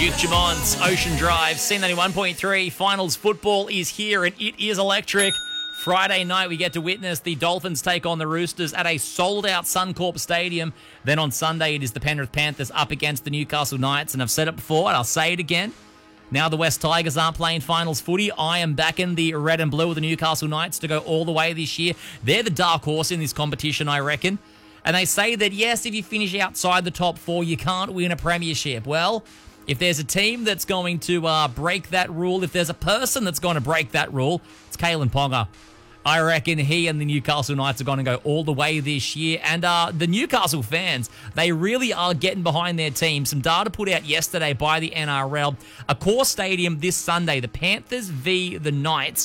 Duke Dumont's Ocean Drive, C91.3. Finals football is here and it is electric. Friday night, we get to witness the Dolphins take on the Roosters at a sold-out Suncorp Stadium. Then on Sunday, it is the Penrith Panthers up against the Newcastle Knights. And I've said it before, and I'll say it again. Now the West Tigers aren't playing finals footy. I am backing the red and blue of the Newcastle Knights to go all the way this year. They're the dark horse in this competition, I reckon. And they say that, yes, if you finish outside the top four, you can't win a premiership. Well, if there's a team that's going to break that rule, if there's a person that's going to break that rule, it's Kalen Ponga. I reckon he and the Newcastle Knights are going to go all the way this year. And the Newcastle fans, they really are getting behind their team. Some data put out yesterday by the NRL. Accor Stadium this Sunday, the Panthers v. the Knights.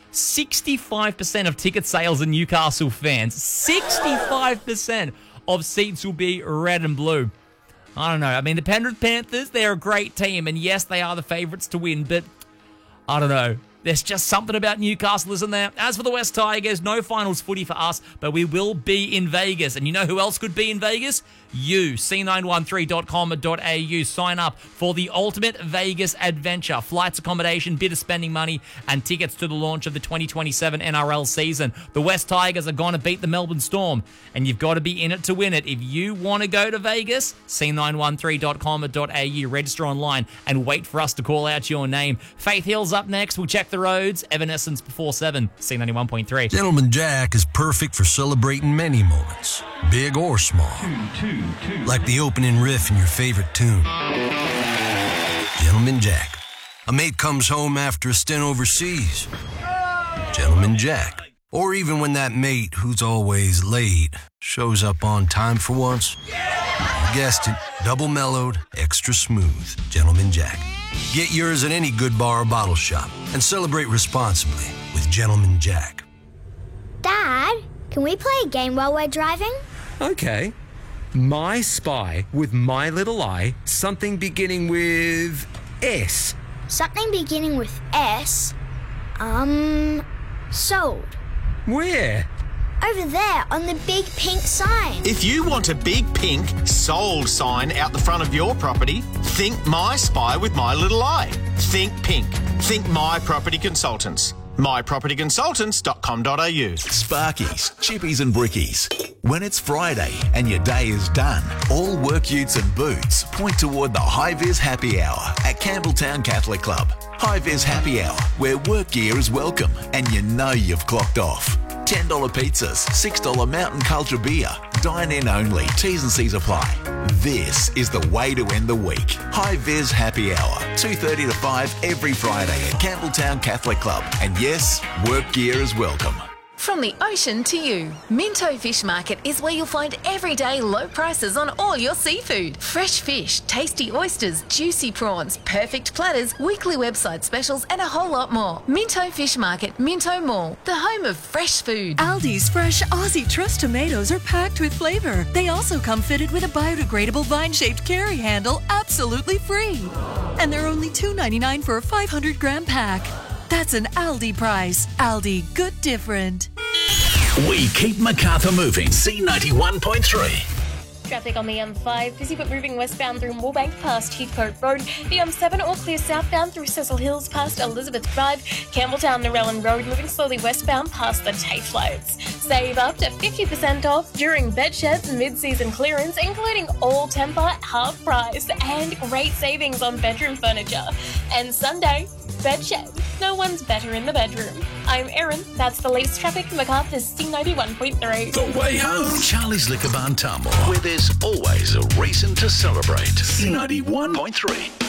65% of ticket sales are Newcastle fans. 65% of seats will be red and blue. I don't know. I mean, the Penrith Panthers, they're a great team. And yes, they are the favourites to win. But I don't know. There's just something about Newcastle, isn't there? As for the West Tigers, no finals footy for us, but we will be in Vegas. And you know who else could be in Vegas? You. C913.com.au. Sign up for the ultimate Vegas adventure. Flights, accommodation, bit of spending money, and tickets to the launch of the 2027 NRL season. The West Tigers are going to beat the Melbourne Storm, and you've got to be in it to win it. If you want to go to Vegas, C913.com.au. Register online and wait for us to call out your name. Faith Hill's up next. We'll check the roads. Evanescence before 7. C91.3. Gentleman Jack is perfect for celebrating many moments, big or small. Like the opening riff in your favorite tune. Gentleman Jack. A mate comes home after a stint overseas. Gentleman Jack. Or even when that mate, who's always late, shows up on time for once. You guessed it, double mellowed, extra smooth. Gentleman Jack. Get yours at any good bar or bottle shop and celebrate responsibly with Gentleman Jack. Dad, can we play a game while we're driving? Okay. My Spy with My Little Eye, something beginning with S. Something beginning with S? Sold. Where? Over there on the big pink sign. If you want a big pink sold sign out the front of your property, think My Spy with My Little Eye. Think pink. Think My Property Consultants. mypropertyconsultants.com.au. Sparkies, chippies and brickies. When it's Friday and your day is done, all work utes and boots point toward the High-Vis Happy Hour at Campbelltown Catholic Club. High-Vis Happy Hour, where work gear is welcome and you know you've clocked off. $10 pizzas, $6 Mountain Culture beer. Dine in only. T's and C's apply. This is the way to end the week. High-Vis Happy Hour, 2:30 to 5 every Friday at Campbelltown Catholic Club. And yes, work gear is welcome. From the ocean to you, Minto Fish Market is where you'll find everyday low prices on all your seafood. Fresh fish, tasty oysters, juicy prawns, perfect platters, weekly website specials and a whole lot more. Minto Fish Market, Minto Mall, the home of fresh food. Aldi's fresh Aussie Trust tomatoes are packed with flavor. They also come fitted with a biodegradable vine-shaped carry handle, absolutely free. And they're only $2.99 for a 500-gram pack. That's an Aldi price. Aldi, good different. We keep Macarthur moving. C91.3. Traffic on the M5, busy but moving westbound through Moorebank past Heathcote Road. The M7 all clear southbound through Cecil Hills past Elizabeth Drive. Campbelltown Narellan Road moving slowly westbound past the TAFE floats. Save up to 50% off during Bedshed's mid-season clearance, including all temper, half price, and great savings on bedroom furniture. And Sunday, Bedshed. No one's better in the bedroom. I'm Erin. That's the latest traffic. Macarthur's C91.3. The way home. Charlie's Liquor Barn Tamworth, where there's always a reason to celebrate. C91.3.